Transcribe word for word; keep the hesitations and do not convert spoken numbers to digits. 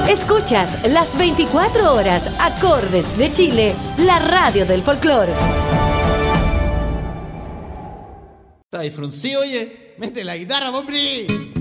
Escuchas las veinticuatro horas Acordes de Chile, la radio del folclore. Está ahí fruncido, oye. ¡Mete la guitarra, hombre!